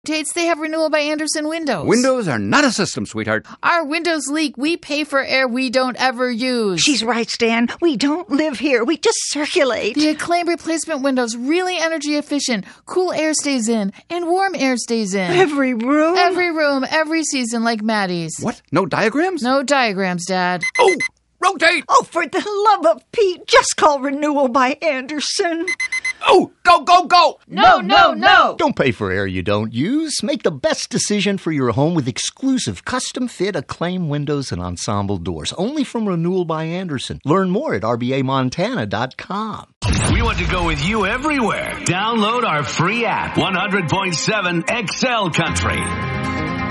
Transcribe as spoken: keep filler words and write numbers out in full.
updates, they have Renewal by Andersen windows. Windows are not a system, sweetheart. Our windows leak. We pay for air we don't ever use. She's right, Stan. We don't live here. We just circulate. The Acclaim replacement windows, really energy efficient. Cool air stays in, and warm air stays in. Every room? Every room, every season, like Maddie's. What? No diagrams? No diagrams, Dad. Oh! Rotate! Oh, for the love of Pete, just call Renewal by Andersen. Oh, go, go, go! No, no, no! Don't pay for air you don't use. Make the best decision for your home with exclusive custom-fit Acclaim windows and ensemble doors. Only from Renewal by Andersen. Learn more at R B A Montana dot com. We want to go with you everywhere. Download our free app, one hundred point seven X L Country.